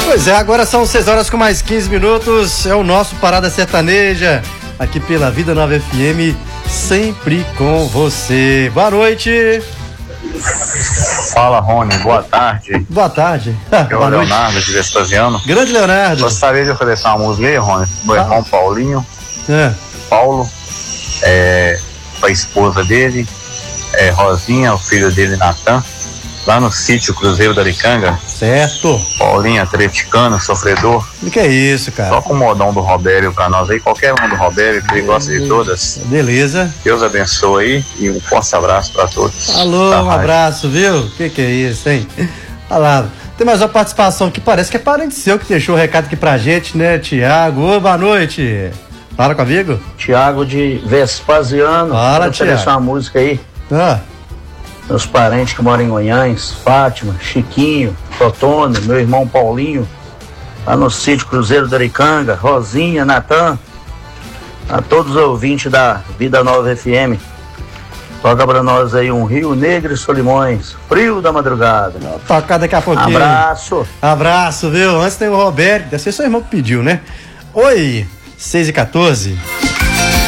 Pois é, agora são 6 horas com mais 15 minutos. É o nosso Parada Sertaneja, aqui pela Vida Nova FM, sempre com você. Boa noite. Fala, Rony, boa tarde. Boa tarde. Eu, Leonardo, de Vespasiano. Grande Leonardo. Gostaria de oferecer uma música aí, Rony, do irmão Paulinho. Paulo, pra esposa dele, Rosinha, o filho dele, Natan, lá no sítio Cruzeiro da Aricanga. Certo. Paulinho, atleticano, sofredor. O que é isso, cara? Só com o modão do Robério pra nós aí, qualquer um do Robério, que ele gosta de todas. Beleza. Deus abençoe aí e um forte abraço pra todos. Alô, um abraço, viu? O que é isso, hein? Olha lá. Tem mais uma participação que parece que é parente seu que deixou o recado aqui pra gente, né, Tiago? Ô, boa noite. Fala comigo. Tiago de Vespasiano. Fala, Tiago. Oferecer uma música aí. Meus parentes que moram em Goiânia, Fátima, Chiquinho, Totônio, meu irmão Paulinho, lá no sítio Cruzeiro da Aricanga, Rosinha, Natan, a todos os ouvintes da Vida Nova FM. Toca pra nós aí um Rio Negro e Solimões, frio da madrugada. Tocar daqui a pouquinho. Abraço. Abraço, viu? Antes tem o Roberto, deve ser seu irmão que pediu, né? Oi, 6h14.